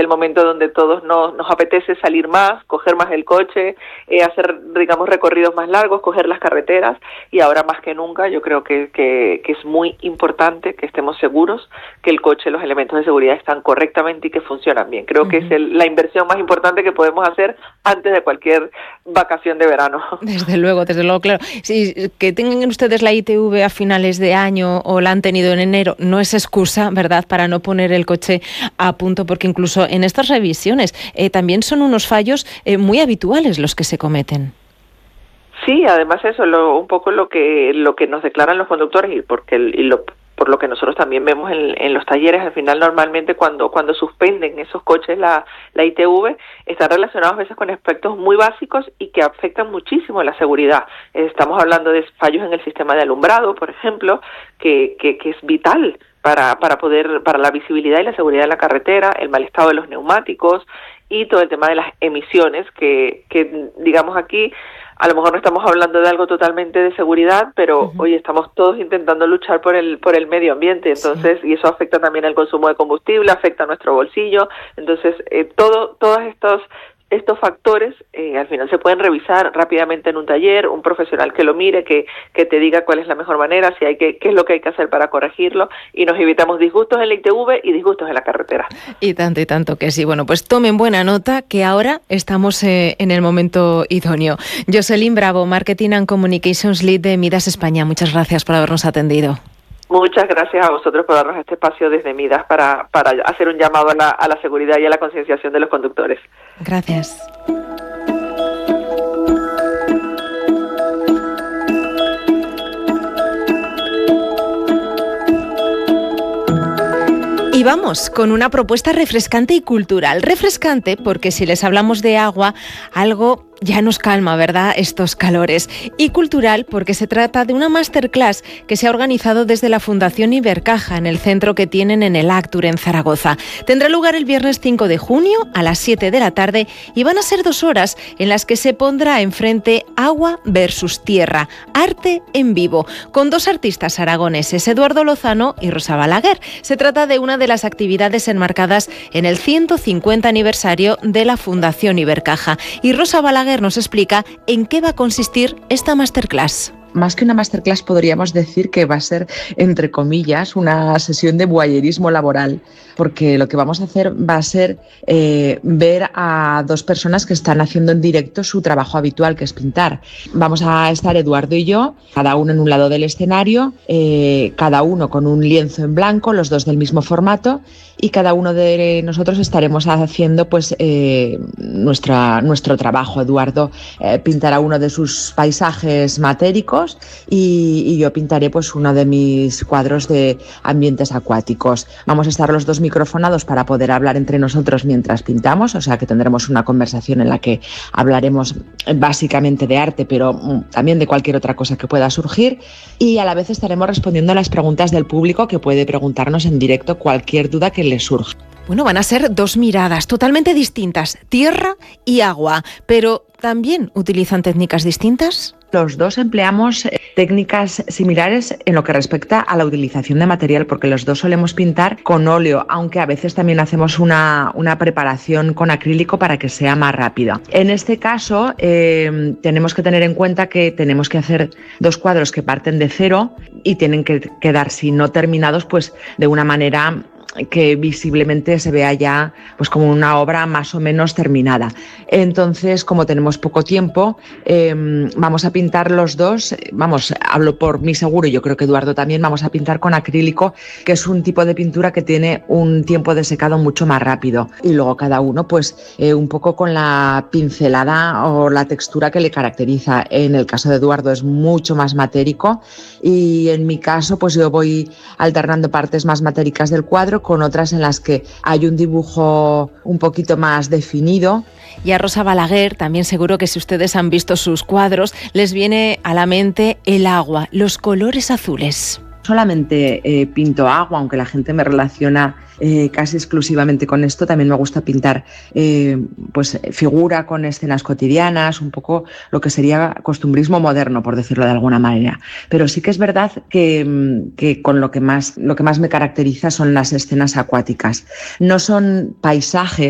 el momento donde todos nos apetece salir más, coger más el coche, hacer, digamos, recorridos más largos, coger las carreteras, y ahora más que nunca yo creo que es muy importante que estemos seguros que el coche, los elementos de seguridad están correctamente y que funcionan bien. Creo que es la inversión más importante que podemos hacer antes de cualquier vacación de verano. Desde luego, claro. Si que tengan ustedes la ITV a finales de año o la han tenido en enero no es excusa, ¿verdad?, para no poner el coche a punto, porque incluso en estas revisiones también son unos fallos muy habituales los que se cometen. Sí, además eso, un poco lo que nos declaran los conductores y por lo que nosotros también vemos en los talleres, al final normalmente cuando suspenden esos coches la ITV, están relacionados a veces con aspectos muy básicos y que afectan muchísimo la seguridad. Estamos hablando de fallos en el sistema de alumbrado, por ejemplo, que es vital para la visibilidad y la seguridad de la carretera, el mal estado de los neumáticos y todo el tema de las emisiones que digamos aquí, a lo mejor no estamos hablando de algo totalmente de seguridad, pero hoy estamos todos intentando luchar por el medio ambiente, entonces, y eso afecta también al consumo de combustible, afecta a nuestro bolsillo, entonces todos estos factores al final se pueden revisar rápidamente en un taller, un profesional que lo mire, que te diga cuál es la mejor manera, qué es lo que hay que hacer para corregirlo, y nos evitamos disgustos en la ITV y disgustos en la carretera. Y tanto que sí. Bueno, pues tomen buena nota que ahora estamos en el momento idóneo. Jocelyn Bravo, Marketing and Communications Lead de Midas España. Muchas gracias por habernos atendido. Muchas gracias a vosotros por darnos este espacio desde Midas para hacer un llamado a la seguridad y a la concienciación de los conductores. Gracias. Y vamos con una propuesta refrescante y cultural. Refrescante porque si les hablamos de agua, algo ya nos calma, ¿verdad?, estos calores. Y cultural porque se trata de una masterclass que se ha organizado desde la Fundación Ibercaja en el centro que tienen en el Actur en Zaragoza. Tendrá lugar el viernes 5 de junio a las 7 de la tarde y van a ser 2 horas en las que se pondrá enfrente agua versus tierra, arte en vivo, con 2 artistas aragoneses, Eduardo Lozano y Rosa Balaguer. Se trata de una de las actividades enmarcadas en el 150 aniversario de la Fundación Ibercaja. Y Rosa Balaguer nos explica en qué va a consistir esta masterclass. Más que una masterclass podríamos decir que va a ser, entre comillas, una sesión de voyerismo laboral, porque lo que vamos a hacer va a ser ver a 2 personas que están haciendo en directo su trabajo habitual, que es pintar. Vamos a estar Eduardo y yo, cada uno en un lado del escenario, cada uno con un lienzo en blanco, los 2 del mismo formato, y cada uno de nosotros estaremos haciendo pues nuestro trabajo. Eduardo pintará uno de sus paisajes matéricos y yo pintaré pues uno de mis cuadros de ambientes acuáticos. Vamos a estar los 2 microfonados para poder hablar entre nosotros mientras pintamos, o sea que tendremos una conversación en la que hablaremos básicamente de arte, pero también de cualquier otra cosa que pueda surgir, y a la vez estaremos respondiendo a las preguntas del público, que puede preguntarnos en directo cualquier duda que le surja. Bueno, van a ser 2 miradas totalmente distintas, tierra y agua, pero ¿también utilizan técnicas distintas? Los 2 empleamos técnicas similares en lo que respecta a la utilización de material, porque los 2 solemos pintar con óleo, aunque a veces también hacemos una preparación con acrílico para que sea más rápida. En este caso, tenemos que tener en cuenta que tenemos que hacer 2 cuadros que parten de cero y tienen que quedar, si no terminados, pues de una manera que visiblemente se vea ya pues como una obra más o menos terminada. Entonces, como tenemos poco tiempo, vamos a pintar los 2, hablo por mí seguro, y yo creo que Eduardo también, vamos a pintar con acrílico, que es un tipo de pintura que tiene un tiempo de secado mucho más rápido, y luego cada uno pues un poco con la pincelada o la textura que le caracteriza. En el caso de Eduardo es mucho más matérico, y en mi caso pues yo voy alternando partes más matéricas del cuadro con otras en las que hay un dibujo un poquito más definido. Y a Rosa Balaguer también seguro que si ustedes han visto sus cuadros les viene a la mente el agua, los colores azules. Solamente pinto agua, aunque la gente me relaciona casi exclusivamente con esto. También me gusta pintar pues figura con escenas cotidianas, un poco lo que sería costumbrismo moderno, por decirlo de alguna manera. Pero sí que es verdad que con lo que más me caracteriza son las escenas acuáticas. No son paisajes,